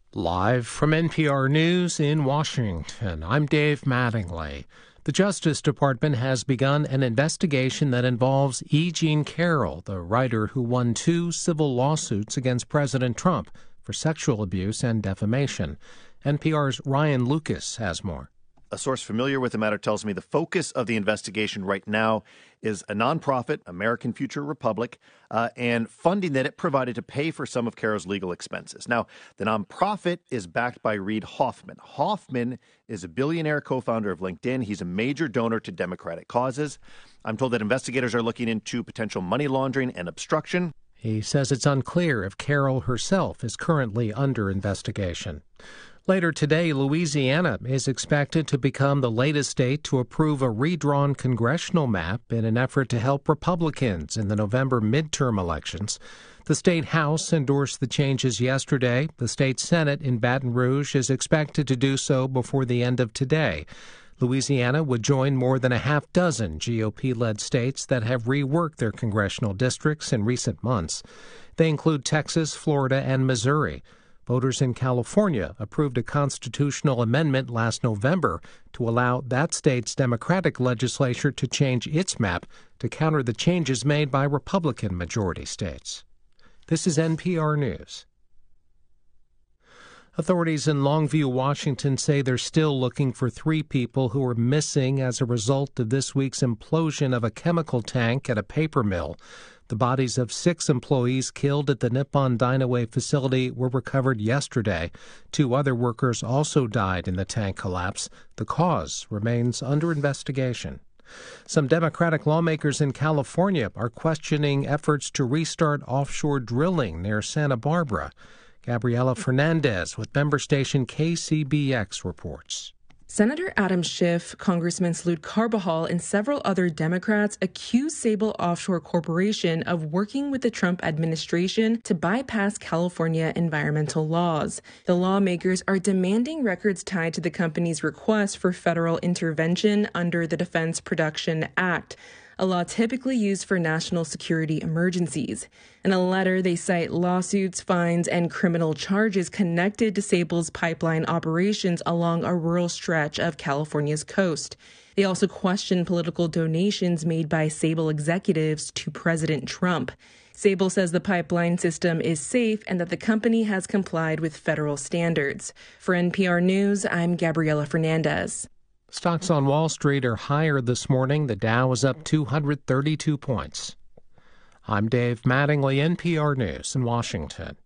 Live from NPR News in Washington, I'm Dave Mattingly. The Justice Department has begun an investigation that involves E. Jean Carroll, the writer who won 2 civil lawsuits against President Trump for sexual abuse and defamation. NPR's Ryan Lucas has more. A source familiar with the matter tells me the focus of the investigation right now is a nonprofit, American Future Republic, and funding that it provided to pay for some of Carroll's legal expenses. Now, the nonprofit is backed by Reid Hoffman. Hoffman is a billionaire co-founder of LinkedIn. He's a major donor to Democratic causes. I'm told that investigators are looking into potential money laundering and obstruction. He says it's unclear if Carroll herself is currently under investigation. Later today, Louisiana is expected to become the latest state to approve a redrawn congressional map in an effort to help Republicans in the November midterm elections. The state House endorsed the changes yesterday. The state Senate in Baton Rouge is expected to do so before the end of today. Louisiana would join more than a half dozen GOP-led states that have reworked their congressional districts in recent months. They include Texas, Florida, and Missouri. Voters in California approved a constitutional amendment last November to allow that state's Democratic legislature to change its map to counter the changes made by Republican majority states. This is NPR News. Authorities in Longview, Washington say they're still looking for 3 people who are missing as a result of this week's implosion of a chemical tank at a paper mill. The bodies of 6 employees killed at the Nippon Dynaway facility were recovered yesterday. 2 other workers also died in the tank collapse. The cause remains under investigation. Some Democratic lawmakers in California are questioning efforts to restart offshore drilling near Santa Barbara. Gabriela Fernandez with member station KCBX reports. Senator Adam Schiff, Congressman Salud Carbajal, and several other Democrats accuse Sable Offshore Corporation of working with the Trump administration to bypass California environmental laws. The lawmakers are demanding records tied to the company's request for federal intervention under the Defense Production Act, a law typically used for national security emergencies. In a letter, they cite lawsuits, fines, and criminal charges connected to Sable's pipeline operations along a rural stretch of California's coast. They also question political donations made by Sable executives to President Trump. Sable says the pipeline system is safe and that the company has complied with federal standards. For NPR News, I'm Gabriela Fernandez. Stocks on Wall Street are higher this morning. The Dow is up 232 points. I'm Dave Mattingly, NPR News in Washington.